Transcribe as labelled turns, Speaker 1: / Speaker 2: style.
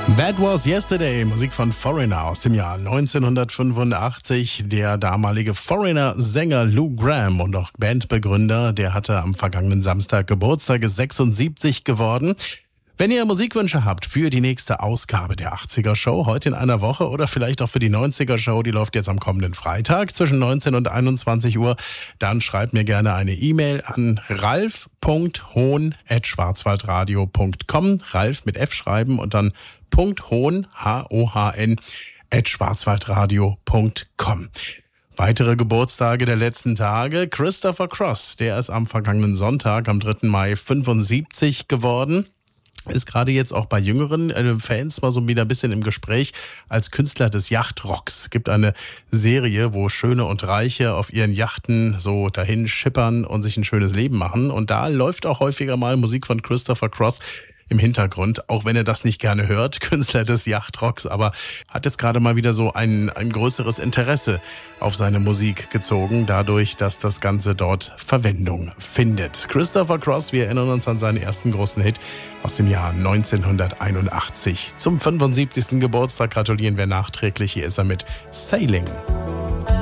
Speaker 1: That Was Yesterday, Musik von Foreigner aus dem Jahr 1985. Der damalige Foreigner-Sänger Lou Gramm und auch Bandbegründer, der hatte am vergangenen Samstag Geburtstag, ist 76 geworden. Wenn ihr Musikwünsche habt für die nächste Ausgabe der 80er Show, heute in einer Woche oder vielleicht auch für die 90er Show, die läuft jetzt am kommenden Freitag zwischen 19 und 21 Uhr, dann schreibt mir gerne eine E-Mail an ralf.hohn@schwarzwaldradio.com. Ralf mit F schreiben und dann .hohn, H-O-H-N, @schwarzwaldradio.com. Weitere Geburtstage der letzten Tage. Christopher Cross, der ist am vergangenen Sonntag, am 3. Mai, 75 geworden. Ist gerade jetzt auch bei jüngeren Fans mal so wieder ein bisschen im Gespräch als Künstler des Yachtrocks. Gibt eine Serie, wo Schöne und Reiche auf ihren Yachten so dahin schippern und sich ein schönes Leben machen. Und da läuft auch häufiger mal Musik von Christopher Cross im Hintergrund, auch wenn er das nicht gerne hört, Künstler des Yachtrocks, aber hat jetzt gerade mal wieder so ein größeres Interesse auf seine Musik gezogen, dadurch, dass das Ganze dort Verwendung findet. Christopher Cross, wir erinnern uns an seinen ersten großen Hit aus dem Jahr 1981. Zum 75. Geburtstag gratulieren wir nachträglich. Hier ist er mit Sailing.